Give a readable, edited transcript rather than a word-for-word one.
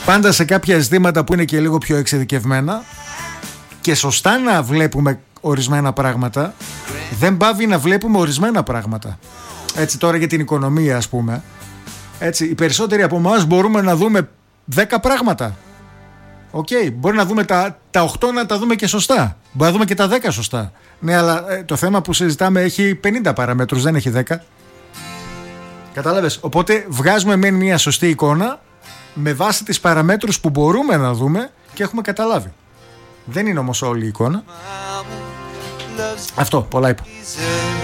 πάντα σε κάποια ζητήματα που είναι και λίγο πιο εξειδικευμένα και σωστά να βλέπουμε ορισμένα πράγματα, δεν πάβει να βλέπουμε ορισμένα πράγματα. Έτσι τώρα για την οικονομία, ας πούμε, έτσι, οι περισσότεροι από εμάς μπορούμε να δούμε 10 πράγματα. Μπορεί να δούμε τα 8 να τα δούμε και σωστά. Μπορεί να δούμε και τα 10 σωστά. Ναι, αλλά το θέμα που συζητάμε έχει 50 παραμέτρους, δεν έχει 10. Κατάλαβες? Οπότε βγάζουμε μεν μια σωστή εικόνα με βάση τις παραμέτρους που μπορούμε να δούμε και έχουμε καταλάβει. Δεν είναι όμως όλη η εικόνα. Αυτό, πολλά είπα.